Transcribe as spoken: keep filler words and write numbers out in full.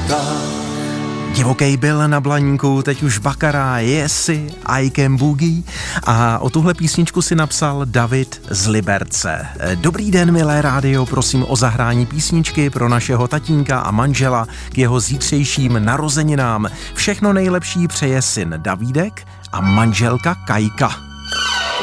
Divokej byl na Blaníku, teď už Bakara, Jesi, I Can Boogie a o tuhle písničku si napsal David z Liberce. Dobrý den, milé rádio, prosím o zahrání písničky pro našeho tatínka a manžela k jeho zítřejším narozeninám. Všechno nejlepší přeje syn Davídek a manželka Kajka.